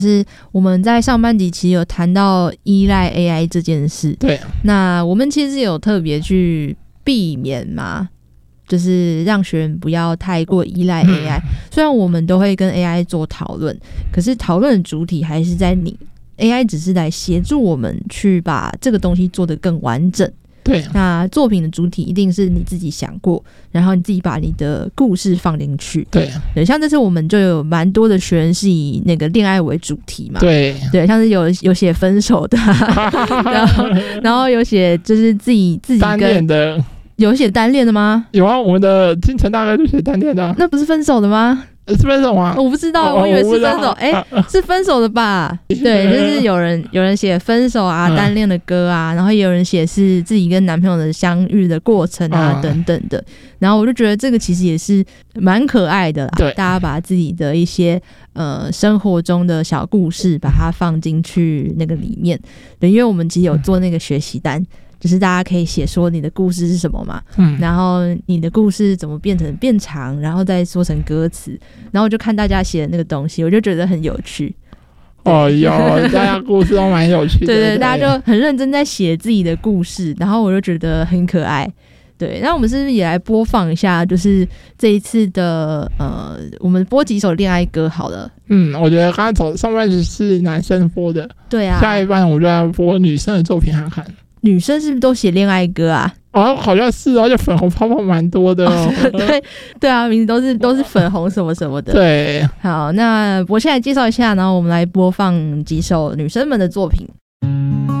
是我们在上半集其实有谈到依赖 AI 这件事， 对， 那我们其实有特别去避免嘛，就是让学员不要太过依赖 AI，虽然我们都会跟 AI 做讨论，可是讨论的主体还是在你， AI 只是来协助我们去把这个东西做得更完整。 对， 那作品的主体一定是你自己想过，然后你自己把你的故事放进去。 对， 像这次我们就有蛮多的学员是以那个恋爱为主题嘛。 对， 像是有写分手的、然后有写就是自己单恋的， 有写单恋的吗？ 有啊，我们的金城大概就写单恋的、 那不是分手的吗？ 是分手吗？ 我不知道，我以为是分手。是分手的吧？对，就是有人写分手啊，单恋的歌啊，然后也有人写是自己跟男朋友的相遇的过程啊，等等的。然后我就觉得这个其实也是蛮可爱的啦，大家把自己的一些生活中的小故事把它放进去那个里面。对，因为我们其实有做那个学习单。就是大家可以写说你的故事是什么嘛，然后你的故事怎么变长，然后再说成歌词，然后我就看大家写的那个东西，我就觉得很有趣。 哦哟，大家故事都蛮有趣的。 对，大家就很认真在写自己的故事，然后我就觉得很可爱。对，那我们是不是也来播放一下，就是这一次的我们播几首恋爱歌好了。 我觉得刚才上半集是男生播的，对啊，下一半我就要播女生的作品看看。女生是不是都写恋爱歌啊？好像是哦，而且粉红泡泡蛮多的哦。对啊，名字都是粉红什么什么的。对，好，那我现在介绍一下，然后我们来播放几首女生们的作品。